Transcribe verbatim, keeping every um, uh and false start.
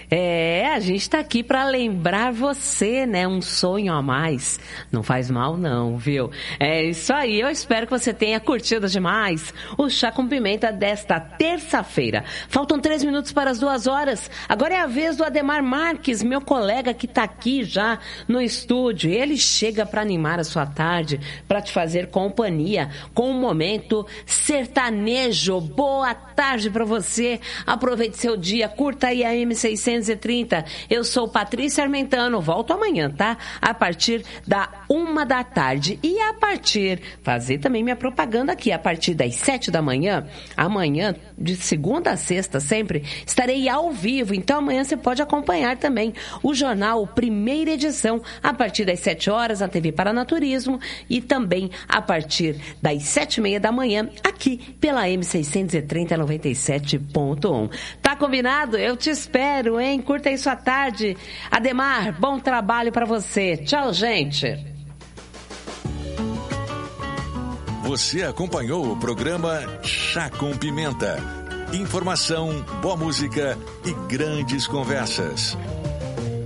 É, a gente tá aqui para lembrar você, né? Um sonho a mais. Não faz mal não, viu? É isso aí, eu espero que você tenha curtido demais o Chá com Pimenta desta terça-feira. Faltam três minutos para as duas horas. Agora é a vez do Ademar Marques, meu colega que tá aqui já no estúdio. Ele chega para animar a sua tarde, para te fazer companhia com um momento sertanejo. Boa tarde para você. Aproveite seu dia, curta aí a M seiscentos e trinta. Eu sou Patrícia Armentano, volto amanhã, tá? A partir da uma da tarde. E a partir, fazer também minha propaganda aqui, a partir das sete da manhã, amanhã, de segunda a sexta sempre, estarei ao vivo. Então amanhã você pode acompanhar também o jornal, primeira edição, a partir das sete horas, na T V Paranaturismo, e também a partir das sete e meia da manhã, aqui pela M seiscentos e trinta noventa e sete ponto um. Tá combinado? Eu te espero, hein? Curta aí sua tarde. Ademar, bom trabalho para você. Tchau, gente. Você acompanhou o programa Chá com Pimenta. Informação, boa música e grandes conversas.